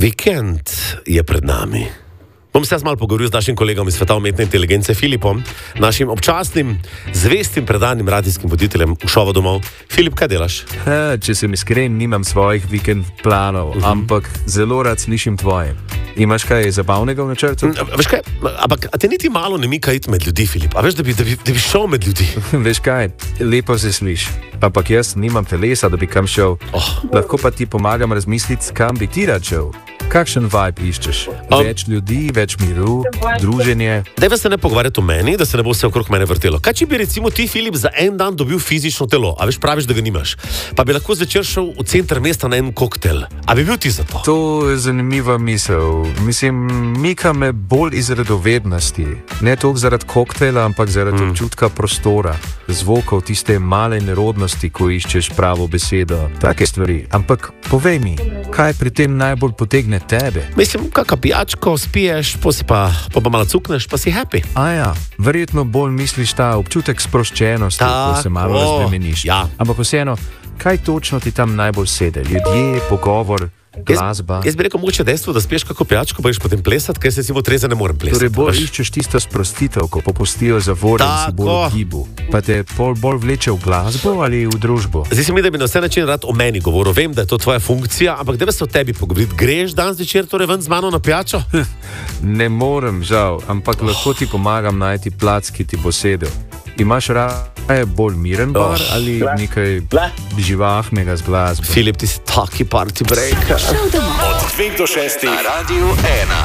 Vikend je pred nami. Bom se jaz malo pogovoril z našim kolegom iz sveta umetne inteligence Filipom, našim občasnim, zvestim, predanim radijskim voditeljem v šovu domov. Filip, kaj delaš? Če sem iskren, nimam svojih vikend planov, ampak zelo rad slišim tvoje. Imaš kaj zabavnega v načrtu? Veš kaj, ampak te niti malo ne mika iti med ljudi, Filip. A veš, da bi šel med ljudi? Veš kaj, lepo se sliši. Ampak jaz nimam telesa, da bi kam šel. Lahko pa ti pomagam razmisliti, kam bi ti rad šel. Kakšen vibe iščeš? Več ljudi, več miru, druženje. Dajva se ne pogovarjati o meni, da se ne bo vse okrog mene vrtelo. Kaj če bi recimo ti, Filip, za en dan dobil fizično telo? A veš, praviš, da ga nimaš. Pa bi lahko zvečer šel v center mesta na en koktel. A bi bil ti za to? To je zanimiva misel. Mislim, mika me bolj iz radovednosti. Ne toliko zaradi koktejla, ampak zaradi občutka prostora, zvokov, tiste male nerodnosti, ko iščeš pravo besedo, take stvari. Ampak povej mi, kaj pri tem najbolj potegne tebe? Mislim, kakšno pijačko spiješ, pa malo cukneš, pa si happy. Ja, verjetno bolj misliš ta občutek sproščenosti, ko se malo razbremeniš. Ja. Ampak vseeno, kaj točno ti tam najbolj sede? Ljudje, pogovor, glasba? Jaz bi rekel, mogoče dejstvo, da spiješ kako pijačko, pa ješ potem plesati, ker se si v treze ne morem plesati. Torej bolj iščeš tisto sprostitev, ko popustijo zavore in si bolj v gibu. Pa te bolj vleče v glasbo ali v družbo? Zdaj se mi, da bi na vse način rad o meni govoril. Vem, da je to tvoja funkcija, ampak da bi se o tebi pogovoriti. Greš danes večer torej ven z mano na pijačo? Ne morem, žal, ampak lahko ti pomagam najti plac, ki ti bo sedel. Imaš raje bolj miren bar ali nekaj živahnega z glasbo? Filip, ti si taki party breaker. Od 2 do 6 na Radiu 1.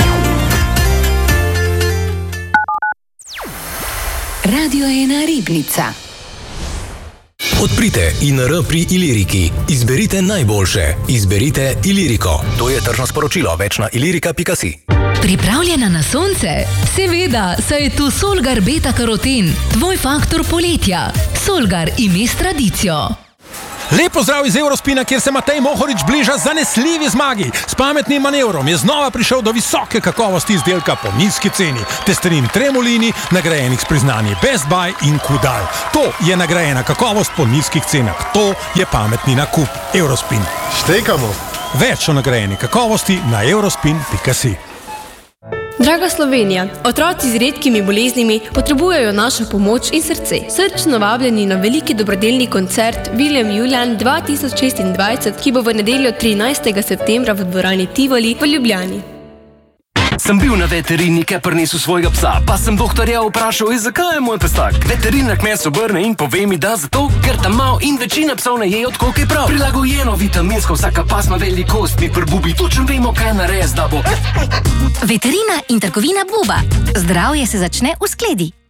Radio 1 Ribnica. Odprite INR pri Iliriki. Izberite najboljše. Izberite Iliriko. To je tržno sporočilo. Več na ilirika.si. Pripravljena na sonce? Seveda, saj je tu Solgar Beta Karoten, tvoj faktor poletja. Solgar ime s tradicijo. Lepo zdrav iz Eurospina, kjer se Matej Mohorič bliža zanesljivi zmagi. S pametnim manevrom je znova prišel do visoke kakovosti izdelka po nizki ceni. Testerin Tremolini, nagrajenih s priznanji Best Buy in Kudal. To je nagrajena kakovost po nizkih cenah. To je pametni nakup. Eurospin. Štekamo. Več o nagrajeni kakovosti na eurospin.si. Draga Slovenija, otroci z redkimi boleznimi potrebujejo našo pomoč in srce. Srčno vabljeni na veliki dobrodelni koncert William Julian 2026, ki bo v nedeljo 13. septembra v dvorani Tivoli v Ljubljani. Sem bil na veterini, ker prinesel svojega psa, pa sem doktorja vprašal, zakaj je moj pes tak. Veterinar kmet se obrne in pove mi, da zato, ker tam mal in večina psov ne je od koliko je prav. Prilagojeno vitaminsko, vsaka pasma velikost mi prbubi, točno vemo, kaj narediti, da bo. Veterina in trgovina Buba. Zdravje se začne v skledi.